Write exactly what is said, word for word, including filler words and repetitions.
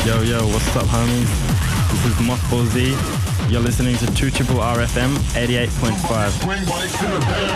Yo, yo, what's up, homies? This is Mothball Z. You're listening to two R R F M eighty-eight point five.